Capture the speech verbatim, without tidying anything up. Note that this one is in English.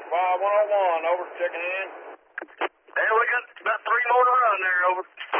five one oh one, over, checking in. There we got about three more to run there, over.